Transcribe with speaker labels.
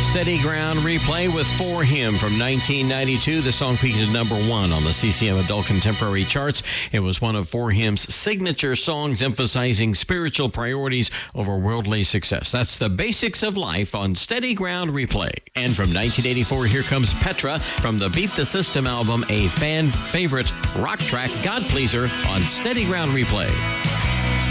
Speaker 1: Steady Ground Replay with For Him from 1992. The song peaked at number 1 on the CCM Adult Contemporary charts. It was one of For Him's signature songs emphasizing spiritual priorities over worldly success. That's The Basics of Life on Steady Ground Replay. And from 1984, here comes Petra from the Beat the System album, a fan favorite rock track, God Pleaser, on Steady Ground Replay.